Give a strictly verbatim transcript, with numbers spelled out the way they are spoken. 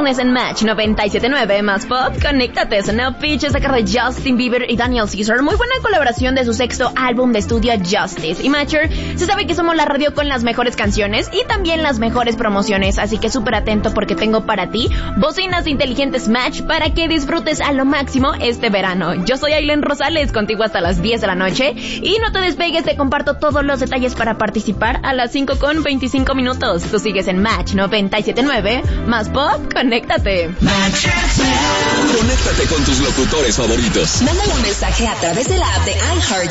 viernes en Match noventa y siete punto nueve más pop. Conéctate, Sonó Pitch, esa carta de Justin Bieber y Daniel Caesar. Muy buena colaboración de su sexto álbum de estudio Justice. Y Matcher, se sabe que somos la radio con las mejores canciones y también las mejores promociones, así que súper atento porque tengo para ti bocinas inteligentes Match para que disfrutes a lo máximo este verano. Yo soy Aileen Rosales, contigo hasta las diez de la noche y no te despegues, te comparto todos los detalles para participar a las cinco con veinticinco minutos. Tú sigues en Match noventa y siete punto nueve más pop, conéctate. Match. Conéctate con tus locutores favoritos. Mándale un mensaje a través de la app de iHeart